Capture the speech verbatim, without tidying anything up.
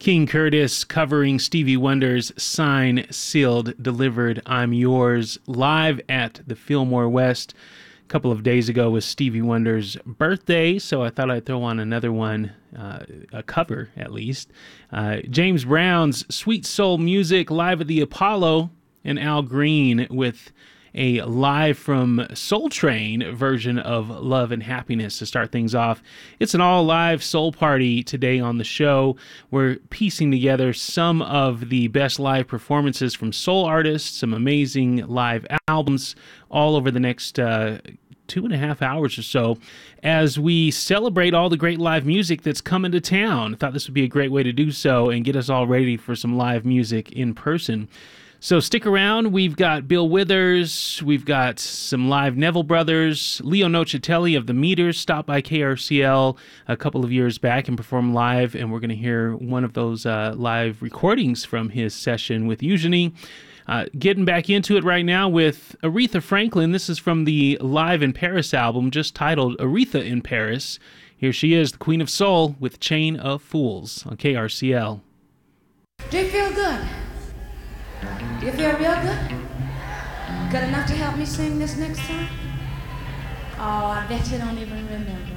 King Curtis covering Stevie Wonder's Signed, Sealed, Delivered, I'm Yours, live at the Fillmore West. A couple of days ago was Stevie Wonder's birthday, so I thought I'd throw on another one, uh, a cover at least. Uh, James Brown's Sweet Soul Music live at the Apollo, and Al Green with a live from Soul Train version of Love and Happiness to start things off. It's an all-live soul party today on the show. We're piecing together some of the best live performances from soul artists, some amazing live albums, all over the next uh, two and a half hours or so, as we celebrate all the great live music that's coming to town. I thought this would be a great way to do so and get us all ready for some live music in person. So stick around. We've got Bill Withers. We've got some live Neville Brothers. Leo Nocitelli of the Meters stopped by K R C L a couple of years back and performed live, and we're going to hear one of those uh, live recordings from his session with Eugenie. Uh, getting back into it right now with Aretha Franklin. This is from the Live in Paris album, just titled Aretha in Paris. Here she is, the Queen of Soul, with Chain of Fools on K R C L. Do you feel good? Do you feel real good? Good enough to help me sing this next song? Oh, I bet you don't even remember.